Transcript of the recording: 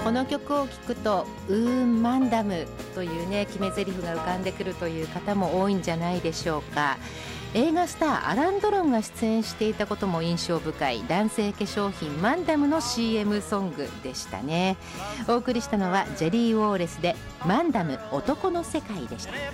この曲を聴くとマンダムというね決め台詞が浮かんでくるという方も多いんじゃないでしょうか。映画スターアラン・ドロンが出演していたことも印象深い男性化粧品マンダムの CM ソングでしたね。お送りしたのはジェリー・ウォーレスでマンダム男の世界でした。